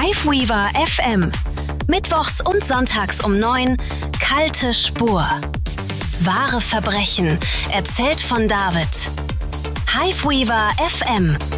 Hiveweaver FM. Mittwochs und sonntags um 9. Kalte Spur. Wahre Verbrechen. Erzählt von David. Hiveweaver FM.